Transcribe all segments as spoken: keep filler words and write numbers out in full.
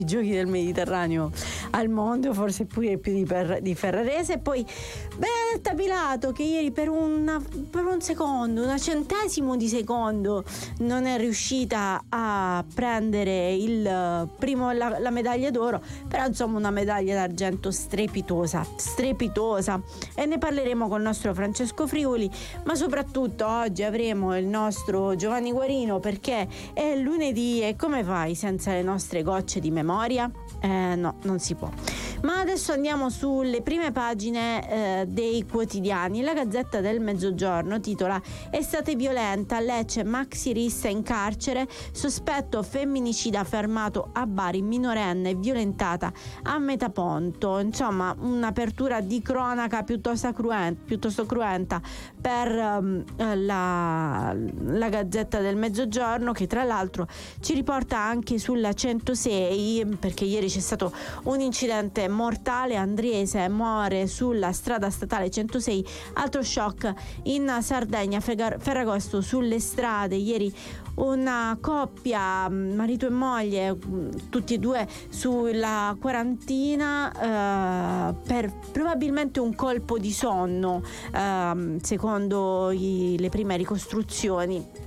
i giochi del Mediterraneo al mondo, forse pure più di, per, di Ferrarese. E poi Benedetta Pilato, che ieri per, una, per un secondo, una centesimo di secondo, non è riuscita a prendere il primo, la, la medaglia d'oro, però insomma una medaglia d'argento strepitosa, strepitosa. E ne parleremo con il nostro Francesco Friuli, ma soprattutto oggi avremo il nostro Giovanni Guarino, perché è lunedì e come fai senza le nostre gocce di memoria? Eh, no, non si può. Ma adesso andiamo sulle prime pagine eh, dei quotidiani. La Gazzetta del Mezzogiorno titola: estate violenta, Lecce, Maxi Rissa in carcere, sospetto femminicida fermato a Bari, minorenne violentata a Metaponto. Insomma, un'apertura di cronaca piuttosto cruenta, piuttosto cruenta per um, la, la Gazzetta del Mezzogiorno, che tra l'altro ci riporta anche sulla centosei, perché ieri c'è stato un incidente mortale. Andriese muore sulla strada statale centosei, altro shock in Sardegna, Ferragosto sulle strade. Ieri una coppia, marito e moglie, tutti e due sulla quarantina, eh, per probabilmente un colpo di sonno, eh, secondo i, le prime ricostruzioni.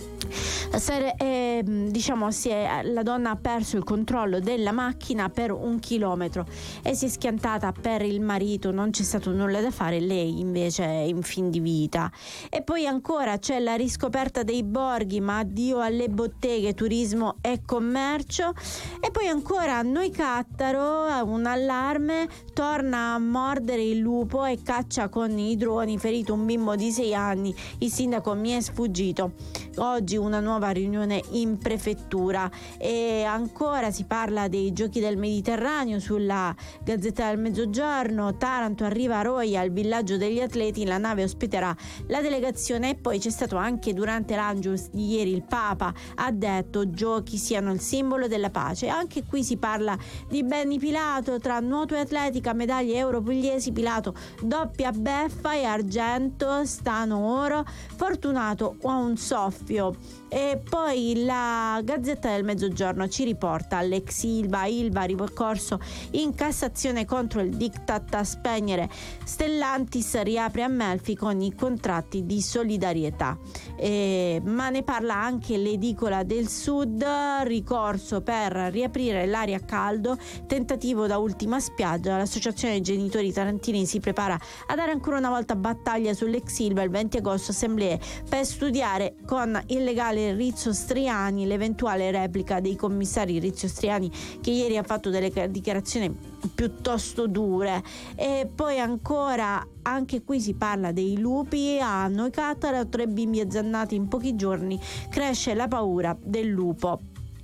Eh, diciamo si è, la donna ha perso il controllo della macchina per un chilometro e si è schiantata per il marito, non c'è stato nulla da fare, lei invece è in fin di vita. E poi ancora c'è la riscoperta dei borghi, ma addio alle botteghe, turismo e commercio. E poi ancora a Noicattaro un allarme, torna a mordere il lupo e caccia con i droni, ferito un bimbo di sei anni, il sindaco mi è sfuggito. Oggi una nuova riunione in prefettura. E ancora si parla dei giochi del Mediterraneo sulla Gazzetta del Mezzogiorno. Taranto arriva a Roia, al villaggio degli atleti, la nave ospiterà la delegazione. E poi c'è stato anche durante l'Angelus di ieri, il Papa ha detto giochi siano il simbolo della pace. Anche qui si parla di Benny Pilato, tra nuoto e atletica, medaglie euro pugliesi, Pilato doppia beffa e argento, Stano oro, Fortunato a un soffio. E poi la Gazzetta del Mezzogiorno ci riporta l'ex Ilva, Ilva ricorso in Cassazione contro il diktat a spegnere Stellantis, riapre a Melfi con i contratti di solidarietà. E, ma ne parla anche l'Edicola del Sud, ricorso per riaprire l'aria a caldo, tentativo da ultima spiaggia. L'associazione dei genitori tarantini si prepara a dare ancora una volta battaglia sull'ex Ilva il venti agosto, assemblee per studiare con il legale Rizzo Striani l'eventuale replica dei commissari Rizzo Striani, che ieri ha fatto delle dichiarazioni piuttosto dure. E poi ancora anche qui si parla dei lupi a Noicattaro, tre bimbi azzannati in pochi giorni, cresce la paura del lupo.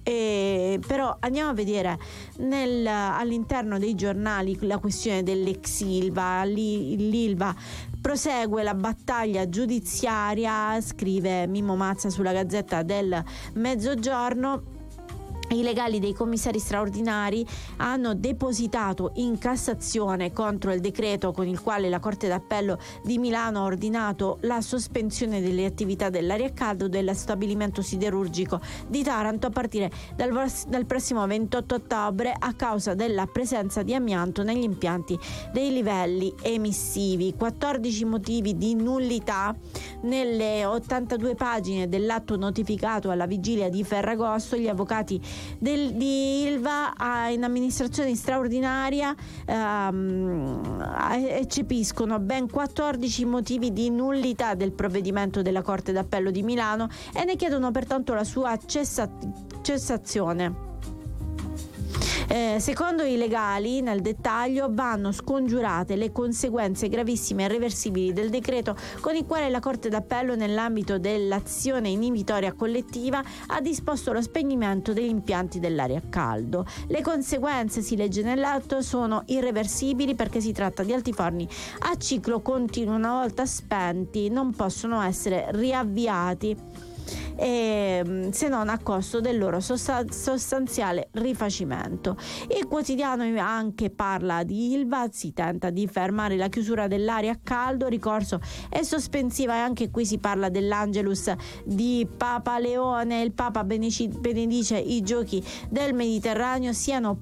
E però andiamo a vedere nel, all'interno dei giornali la questione dell'ex Ilva. L'Ilva prosegue la battaglia giudiziaria, scrive Mimmo Mazza sulla Gazzetta del Mezzogiorno. I legali dei commissari straordinari hanno depositato in Cassazione contro il decreto con il quale la Corte d'Appello di Milano ha ordinato la sospensione delle attività dell'aria a caldo dello stabilimento siderurgico di Taranto a partire dal, dal prossimo ventotto ottobre a causa della presenza di amianto negli impianti dei livelli emissivi. quattordici motivi di nullità nelle ottantadue pagine dell'atto notificato alla vigilia di Ferragosto. Gli avvocati Del, di Ilva a, in amministrazione straordinaria ehm, eccepiscono ben quattordici motivi di nullità del provvedimento della Corte d'Appello di Milano e ne chiedono pertanto la sua cessa, cessazione. Eh, secondo i legali, nel dettaglio, vanno scongiurate le conseguenze gravissime e irreversibili del decreto con il quale la Corte d'Appello, nell'ambito dell'azione inibitoria collettiva, ha disposto lo spegnimento degli impianti dell'aria a caldo. Le conseguenze, si legge nell'atto, sono irreversibili perché si tratta di altiforni a ciclo continuo, una volta spenti non possono essere riavviati, E, se non a costo del loro sostanziale rifacimento. Il quotidiano anche parla di Ilva, si tenta di fermare la chiusura dell'aria a caldo, ricorso e sospensiva, e anche qui si parla dell'Angelus di Papa Leone. Il Papa benedice i giochi del Mediterraneo siano